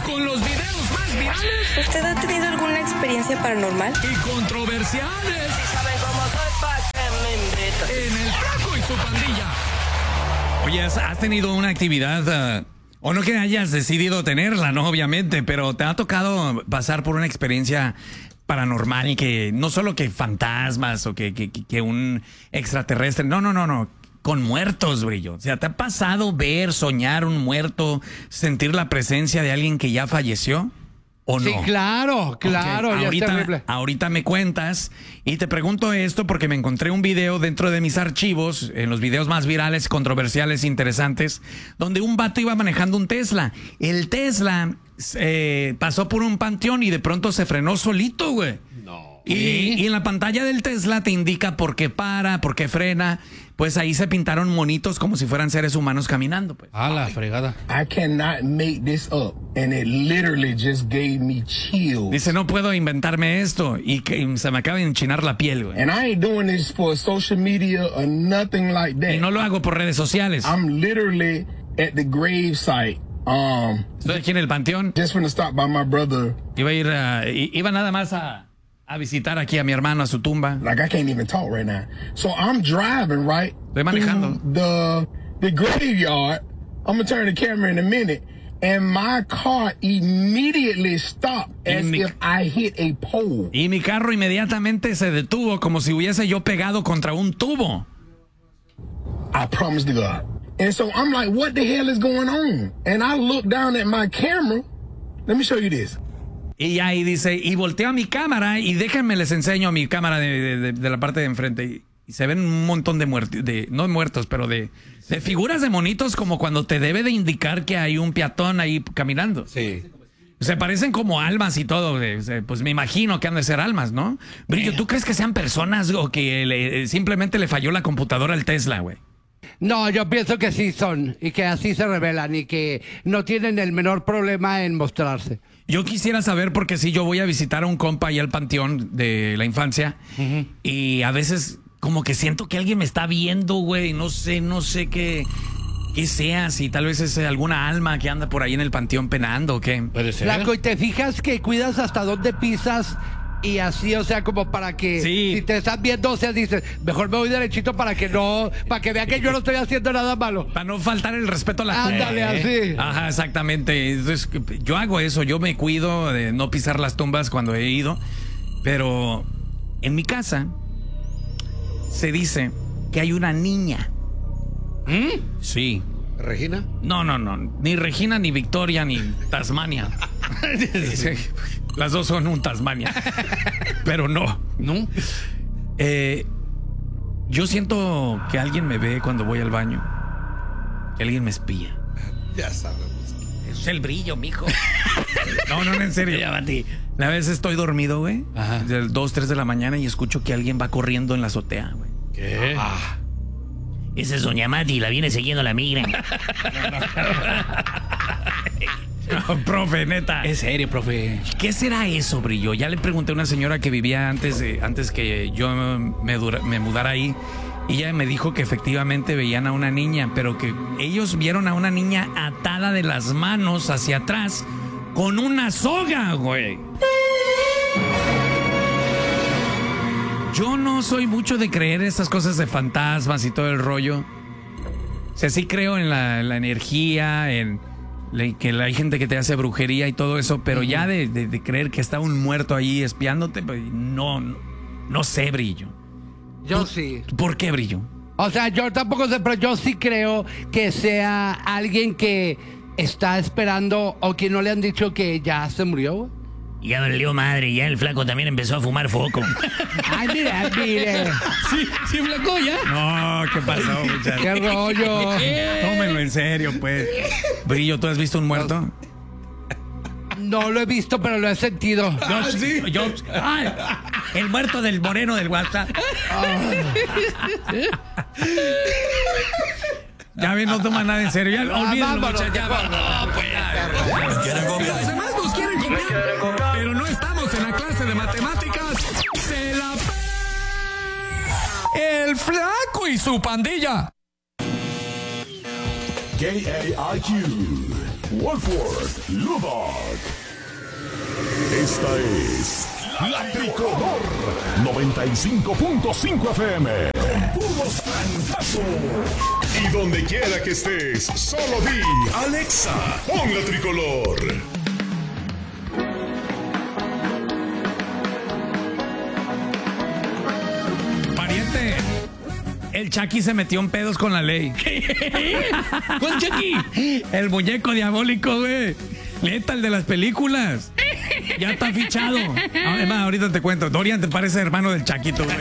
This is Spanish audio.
con los videos más virales. ¿Usted ha tenido alguna experiencia paranormal? Y controversiales. ¿Saben cómo soy? Pa' que me invitan. En El Flaco y su Pandilla. Oye, ¿has tenido una actividad, o no que hayas decidido tenerla, no obviamente, pero te ha tocado pasar por una experiencia paranormal que no solo que fantasmas o que un extraterrestre, no, con muertos, Brillo? O sea, ¿te ha pasado ver, soñar un muerto, sentir la presencia de alguien que ya falleció? ¿O no? Sí, claro, Okay. ya es terrible. Ahorita me cuentas y te pregunto esto porque me encontré un video dentro de mis archivos, en los videos más virales, controversiales, interesantes, donde un vato iba manejando un Tesla. El Tesla pasó por un panteón y de pronto se frenó solito, güey. No. Y en la pantalla del Tesla te indica por qué para, por qué frena. Pues ahí se pintaron monitos como si fueran seres humanos caminando, pues. A la fregada. I cannot make this up, and it literally just gave me chills. Dice, no puedo inventarme esto y que se me acaba de enchinar la piel, güey. And I ain't doing this for social media or nothing like that. Y no lo hago por redes sociales. I'm literally at the grave site. Estoy aquí en el panteón. Just gonna stop by my brother. Iba nada más a visitar aquí a mi hermano, a su tumba. Like, I can't even talk right now. So I'm driving, right? Estoy manejando. The graveyard. I'm gonna turn the camera in a minute. And my car immediately stopped as if I hit a pole. Y mi carro inmediatamente se detuvo como si hubiese yo pegado contra un tubo. I promise to God. And so I'm like, what the hell is going on? And I look down at my camera. Let me show you this. Y ahí dice, y volteo a mi cámara y déjenme les enseño mi cámara de la parte de enfrente. Y se ven un montón de muertos, no muertos, pero de figuras de monitos como cuando te debe de indicar que hay un peatón ahí caminando. Sí. Se parecen como almas y todo. Pues me imagino que han de ser almas, ¿no? Brillo, ¿tú crees que sean personas o que simplemente le falló la computadora al Tesla, güey? No, yo pienso que sí son y que así se revelan y que no tienen el menor problema en mostrarse. Yo quisiera saber porque si yo voy a visitar a un compa ahí al panteón de la infancia y a veces como que siento que alguien me está viendo, güey, no sé qué sea, si tal vez es alguna alma que anda por ahí en el panteón penando o qué. Puede ser. Flaco, y te fijas que cuidas hasta dónde pisas y así, o sea, como para que si te estás viendo, o sea, dices, mejor me voy derechito para que vea que yo no estoy haciendo nada malo. Para no faltar el respeto a la gente. Ándale, así. Ajá, exactamente. Entonces, yo hago eso, yo me cuido de no pisar las tumbas cuando he ido, pero en mi casa se dice que hay una niña. Sí. ¿Regina? No. Ni Regina, ni Victoria, ni Tasmania. Las dos son un Tasmania. Pero no. ¿No? Yo siento que alguien me ve cuando voy al baño. Que alguien me espía. Ya sabemos. Es el brillo, mijo. No, en serio. La vez estoy dormido, güey. De 2, 3 de la mañana y escucho que alguien va corriendo en la azotea, güey. ¿Qué? Esa es doña Mati, la viene siguiendo la migra. No, profe, neta. Es serio, profe. ¿Qué será eso, Brillo? Ya le pregunté a una señora que vivía antes que yo me mudara ahí. Y ella me dijo que efectivamente veían a una niña, pero que ellos vieron a una niña atada de las manos hacia atrás con una soga, güey. Yo no soy mucho de creer estas cosas de fantasmas y todo el rollo. O sea, sí creo en la energía, en que hay gente que te hace brujería y todo eso, pero ya de creer que está un muerto ahí espiándote, pues no sé, Brillo. Yo sí. ¿Por qué, Brillo? O sea, yo tampoco sé, pero yo sí creo que sea alguien que está esperando o que no le han dicho que ya se murió, güey. Ya valió madre, ya el flaco también empezó a fumar foco. Ay, mire. Sí, flaco, ya. No, ¿qué pasó, muchacho? Qué rollo. Tómenlo en serio, pues. Brillo, ¿tú has visto un muerto? No lo he visto, pero lo he sentido. El muerto del moreno del WhatsApp. Ya ven, no toma nada en serio. Ya olvídenlo, muchachos. Ya va. No, pues. Los demás nos quieren copiar, pero no estamos en la clase de matemáticas. ¡Se la El Flaco y su Pandilla! KAIQ Wolford, Lubbock. Esta es La Tricolor 95.5 FM. Con puros francazos. Y donde quiera que estés, solo di Alexa, pon La Tricolor. Pariente, el Chucky se metió en pedos con la ley. ¿Con Chucky? El muñeco diabólico, güey. Neta, el de las películas. Ya está fichado. Además, ahorita te cuento. Dorian te parece hermano del Chaquito, güey.